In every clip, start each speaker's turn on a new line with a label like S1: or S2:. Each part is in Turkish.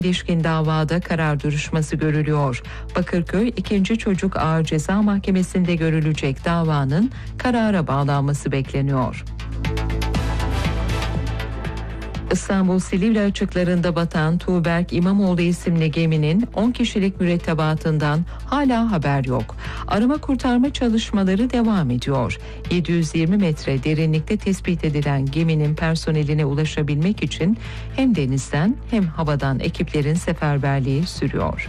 S1: ilişkin davada karar duruşması görülüyor. Bakırköy 2. Çocuk Ağır Ceza Mahkemesi'nde görülecek davanın karara bağlanması bekleniyor. İstanbul Silivri açıklarında batan Tuğberk İmamoğlu isimli geminin 10 kişilik mürettebatından hala haber yok. Arama kurtarma çalışmaları devam ediyor. 720 metre derinlikte tespit edilen geminin personeline ulaşabilmek için hem denizden hem havadan ekiplerin seferberliği sürüyor.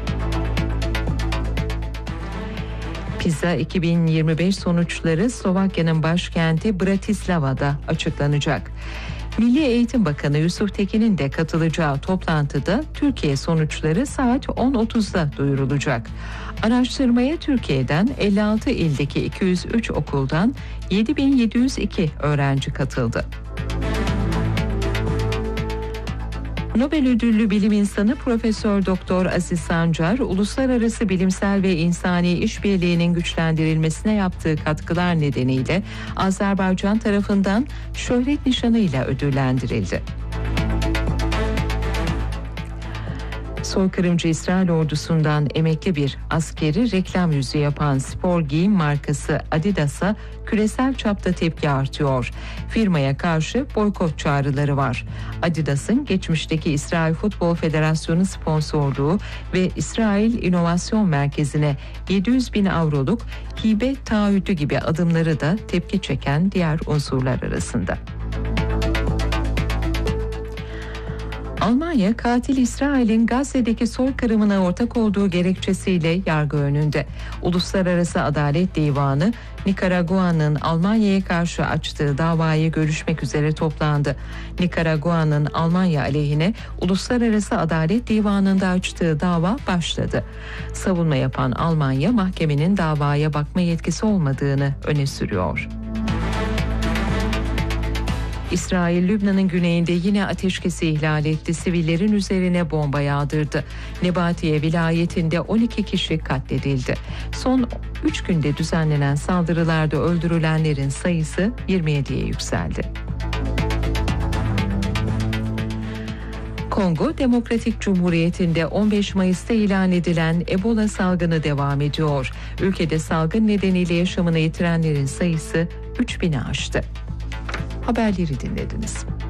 S1: PISA 2025 sonuçları Slovakya'nın başkenti Bratislava'da açıklanacak. Milli Eğitim Bakanı Yusuf Tekin'in de katılacağı toplantıda Türkiye sonuçları saat 10.30'da duyurulacak. Araştırmaya Türkiye'den 56 ildeki 203 okuldan 7.702 öğrenci katıldı. Nobel ödüllü bilim insanı Profesör Doktor Aziz Sancar, uluslararası bilimsel ve insani işbirliğinin güçlendirilmesine yaptığı katkılar nedeniyle Azerbaycan tarafından şöhret nişanıyla ödüllendirildi. Soykırımcı İsrail ordusundan emekli bir askeri reklam yüzü yapan spor giyim markası Adidas'a küresel çapta tepki artıyor. Firmaya karşı boykot çağrıları var. Adidas'ın geçmişteki İsrail Futbol Federasyonu sponsorluğu ve İsrail İnovasyon Merkezi'ne 700 bin avroluk hibe taahhütü gibi adımları da tepki çeken diğer unsurlar arasında. Almanya, katil İsrail'in Gazze'deki soykırımına ortak olduğu gerekçesiyle yargı önünde. Uluslararası Adalet Divanı, Nikaragua'nın Almanya'ya karşı açtığı davayı görüşmek üzere toplandı. Nikaragua'nın Almanya aleyhine Uluslararası Adalet Divanı'nda açtığı dava başladı. Savunma yapan Almanya, mahkemenin davaya bakma yetkisi olmadığını öne sürüyor. İsrail, Lübnan'ın güneyinde yine ateşkesi ihlal etti. Sivillerin üzerine bomba yağdırdı. Nebatiye vilayetinde 12 kişi katledildi. Son 3 günde düzenlenen saldırılarda öldürülenlerin sayısı 27'ye yükseldi. Kongo Demokratik Cumhuriyeti'nde 15 Mayıs'ta ilan edilen Ebola salgını devam ediyor. Ülkede salgın nedeniyle yaşamını yitirenlerin sayısı 3000'i aştı. Haberleri dinlediniz.